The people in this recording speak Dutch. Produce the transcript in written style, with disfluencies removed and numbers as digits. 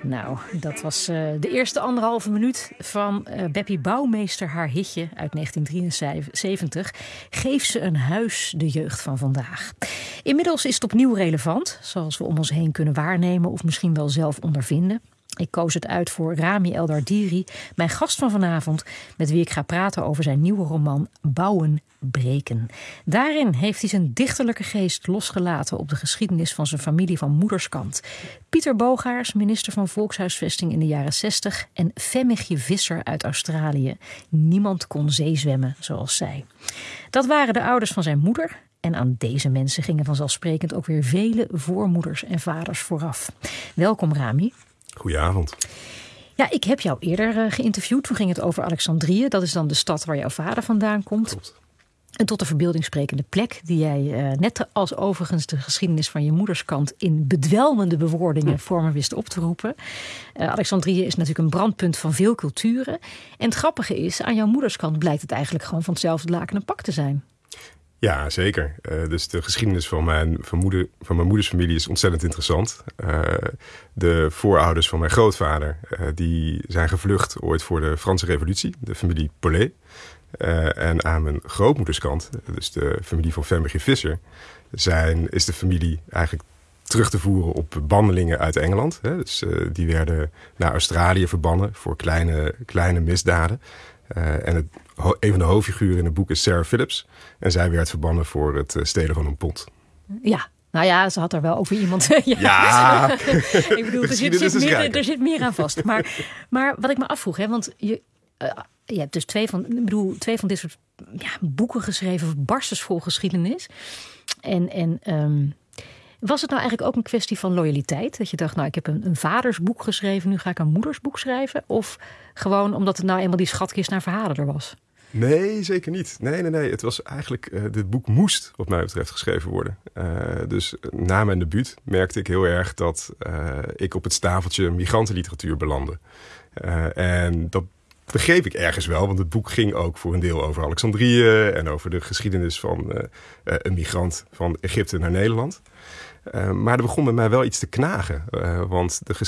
Nou, dat was de eerste 1,5 minuut van Beppie Bouwmeester, haar hitje uit 1973. Geef ze een huis, de jeugd van vandaag. Inmiddels is het opnieuw relevant, zoals we om ons heen kunnen waarnemen of misschien wel zelf ondervinden. Ik koos het uit voor Rami Eldardiri, mijn gast van vanavond, met wie ik ga praten over zijn nieuwe roman Bouwen, Breken. Daarin heeft hij zijn dichterlijke geest losgelaten op de geschiedenis van zijn familie van moederskant. Pieter Bogaerts, minister van Volkshuisvesting in de jaren 60 en Femmetje Visser uit Australië. Niemand kon zeezwemmen zoals zij. Dat waren de ouders van zijn moeder. En aan deze mensen gingen vanzelfsprekend ook weer vele voormoeders en vaders vooraf. Welkom, Rami. Goedenavond. Ja, ik heb jou eerder geïnterviewd. Toen ging het over Alexandrië. Dat is dan de stad waar jouw vader vandaan komt. Klopt. En tot de verbeelding sprekende plek die jij net als overigens de geschiedenis van je moederskant in bedwelmende bewoordingen voor me wist op te roepen. Alexandrië is natuurlijk een brandpunt van veel culturen. En het grappige is, aan jouw moederskant blijkt het eigenlijk gewoon van hetzelfde laken en pak te zijn. Ja, zeker. Dus de geschiedenis van mijn moeders familie is ontzettend interessant. De voorouders van mijn grootvader die zijn gevlucht ooit voor de Franse Revolutie, de familie Paulet. En aan mijn grootmoederskant, dus de familie van Femmetje Visser, is de familie eigenlijk terug te voeren op bannelingen uit Engeland. Dus die werden naar Australië verbannen voor kleine misdaden. En een van de hoofdfiguren in het boek is Sarah Phillips. En zij werd verbannen voor het stelen van een pond. Ja, nou ja, ze had er wel over iemand. Ja. Ik bedoel, er zit meer aan vast. Maar wat ik me afvroeg, want je hebt dus twee van dit soort boeken geschreven, barstensvol geschiedenis. En was het nou eigenlijk ook een kwestie van loyaliteit? Dat je dacht, nou, ik heb een vadersboek geschreven, nu ga ik een moedersboek schrijven? Of gewoon omdat het nou eenmaal die schatkist naar verhalen er was? Nee, zeker niet. Nee. Het was eigenlijk, dit boek moest wat mij betreft geschreven worden. Dus na mijn debuut merkte ik heel erg dat ik op het tafeltje migrantenliteratuur belandde. En dat begreep ik ergens wel, want het boek ging ook voor een deel over Alexandrië en over de geschiedenis van een migrant van Egypte naar Nederland. Maar er begon bij mij wel iets te knagen. Want